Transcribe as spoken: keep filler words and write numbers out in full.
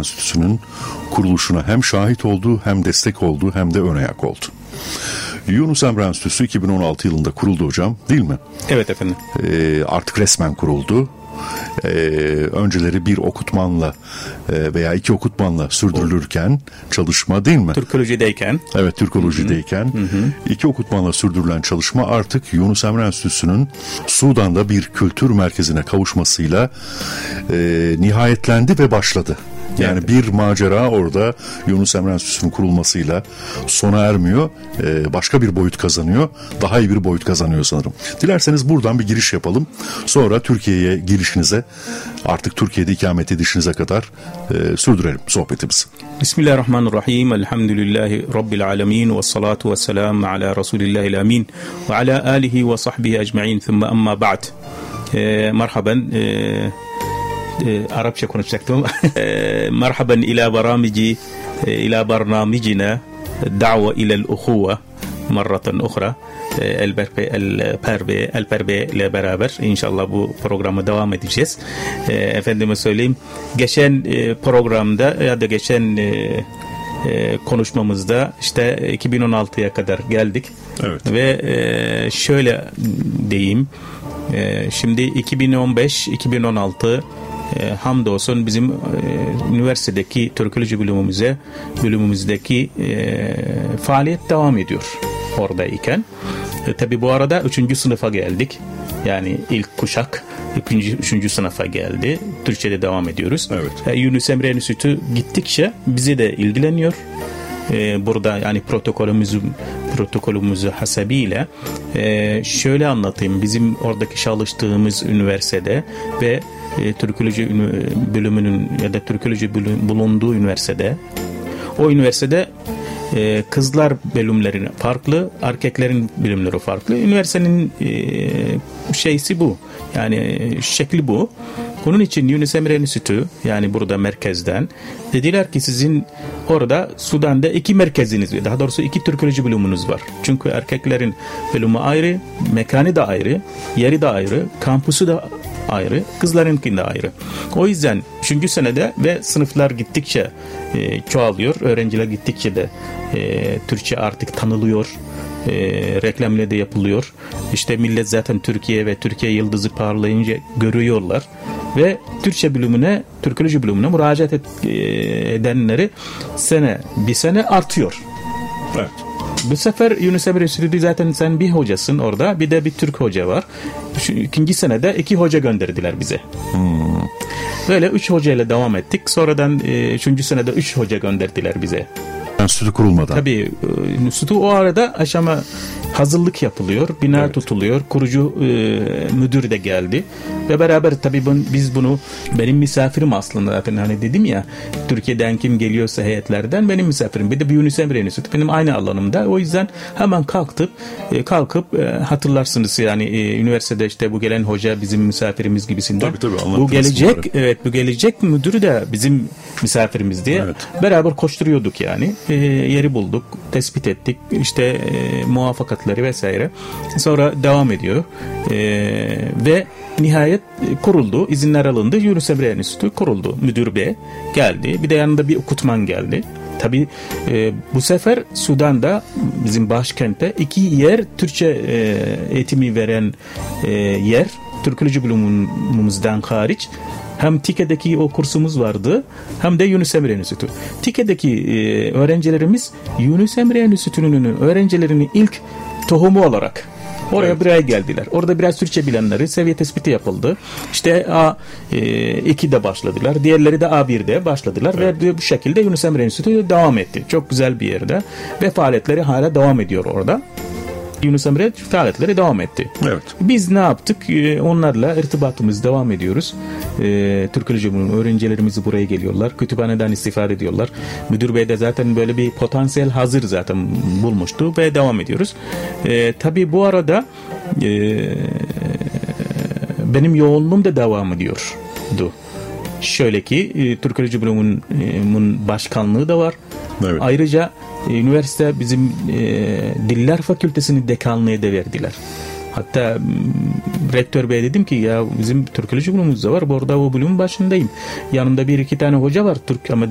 Enstitüsü'nün kuruluşuna hem şahit oldu, hem destek oldu, hem de ön ayak oldu. Yunus Emre Enstitüsü iki bin on altı yılında kuruldu hocam, değil mi? Evet efendim. Ee, artık resmen kuruldu. Ee, önceleri bir okutmanla e, veya iki okutmanla sürdürülürken çalışma, değil mi? Türkolojideyken. Evet, Türkolojideyken. Hı hı. iki okutmanla sürdürülen çalışma artık Yunus Emre Enstitüsü'nün Sudan'da bir kültür merkezine kavuşmasıyla e, nihayetlendi ve başladı. Yani evet. Bir macera orada Yunus Emre Enstitüsü'nün kurulmasıyla sona ermiyor. Ee, başka bir boyut kazanıyor. Daha iyi bir boyut kazanıyor sanırım. Dilerseniz buradan bir giriş yapalım. Sonra Türkiye'ye girişinize, artık Türkiye'de ikamet edişinize kadar e, sürdürelim sohbetimizi. Bismillahirrahmanirrahim. Elhamdülillahi Rabbil alemin. Ve salatu ve selamu ala Resulillahil amin. Ve ala alihi ve sahbihi ecma'in. Thumma amma ba'd. E, merhaben. E, E, Arapça konuşacaktım. Merhaben ila baramici ila barnamicina da'va ila al-ukhuwa marratan ukhra. Elperbe elperbe elperbe ile beraber inşallah bu programı devam edeceğiz. E, efendime söyleyeyim, geçen e, programda ya da geçen e, e, konuşmamızda işte iki bin on altıya kadar geldik. Evet. Ve e, şöyle diyeyim. E, şimdi iki bin on beş iki bin on altı E, hamdolsun bizim e, üniversitedeki Türkoloji bölümümüze bölümümüzdeki e, faaliyet devam ediyor oradayken. E, tabi bu arada üçüncü sınıfa geldik. Yani ilk kuşak ikinci, üçüncü sınıfa geldi. Türkçe'de devam ediyoruz. Evet. E, Yunus Emre Enstitüsü gittikçe bizi de ilgileniyor. E, burada yani protokolümüzü protokolümüzü hasebiyle e, şöyle anlatayım. Bizim oradaki çalıştığımız üniversitede ve e, Türkoloji bölümünün ya da Türkoloji bölüm, bulunduğu üniversitede, o üniversitede e, kızlar bölümleri farklı, erkeklerin bölümleri farklı. Üniversitenin e, şeysi bu. Yani e, şekli bu. Bunun için Yunus Emre Enstitüsü, yani burada merkezden dediler ki sizin orada Sudan'da iki merkeziniz, daha doğrusu iki Türkoloji bölümünüz var. Çünkü erkeklerin bölümü ayrı, mekanı da ayrı, yeri de ayrı, kampüsü de ayrı, kızlarınki de ayrı. O yüzden üçüncü senede ve sınıflar gittikçe e, çoğalıyor, öğrenciler gittikçe de e, Türkçe artık tanılıyor. E, reklamları da yapılıyor. İşte millet zaten Türkiye ve Türkiye yıldızı parlayınca görüyorlar ve Türkçe bölümüne, Türkoloji bölümüne müracaat et, e, edenleri sene bir sene artıyor. Evet. Bu sefer Yunus Emre Enstitüsü zaten sen bir hocasın orada, bir de bir Türk hoca var. Şu ikinci senede iki hoca gönderdiler bize. Hmm. Böyle üç hocayla devam ettik. Sonradan e, üçüncü senede üç hoca gönderdiler bize. Enstitü kurulmadan. Tabii enstitü o arada aşama hazırlık yapılıyor, bina evet. tutuluyor, kurucu e, müdür de geldi ve beraber tabii ben, biz bunu, benim misafirim aslında zaten, hani dedim ya Türkiye'den kim geliyorsa heyetlerden benim misafirim, bir de bir Yunus Emre Enstitüsü benim aynı alanımda, o yüzden hemen kalktık e, kalkıp e, hatırlarsınız yani e, üniversitede işte bu gelen hoca bizim misafirimiz gibisinden. Tabii, tabii, bu gelecek bunları. Evet, bu gelecek müdürü de bizim misafirimiz diye evet. beraber koşturuyorduk yani. E, yeri bulduk, tespit ettik, işte e, muvaffakatları vesaire. Sonra devam ediyor e, ve nihayet kuruldu, izinler alındı, Yunus Emre Enstitüsü kuruldu. Müdür bey geldi, bir de yanında bir okutman geldi. Tabii e, bu sefer Sudan'da bizim başkentte iki yer Türkçe e, eğitimi veren e, yer, Türkoloji bölümümüzden hariç. Hem Tike'deki o kursumuz vardı, hem de Yunus Emre Enstitüsü. Tike'deki e, öğrencilerimiz Yunus Emre Enstitüsü'nün öğrencilerini ilk tohumu olarak oraya evet. buraya geldiler. Orada biraz Türkçe bilenleri seviye tespiti yapıldı. İşte A iki'de başladılar. Diğerleri de A bir'de başladılar evet. ve bu şekilde Yunus Emre Enstitüsü devam etti. Çok güzel bir yerde ve faaliyetleri hala devam ediyor orada. Yunus Emre faaliyetleri devam etti. Evet. Biz ne yaptık? Onlarla irtibatımız devam ediyoruz. Ee, Türkoloji bölümü öğrencilerimiz buraya geliyorlar. Kütüphaneden istifade ediyorlar. Müdür bey de zaten böyle bir potansiyel hazır zaten bulmuştu ve devam ediyoruz. Ee, tabii bu arada e, benim yoğunluğum da devam ediyordu. Şöyle ki e, Türkoloji bölümünün başkanlığı da var. Evet. Ayrıca e, üniversite bizim e, Diller Fakültesini dekanlığı da verdiler. Hatta rektör bey dedim ki ya bizim Türkoloji bölümümüz de var. Bu arada o bölümün başındayım. Yanımda bir iki tane hoca var Türk ama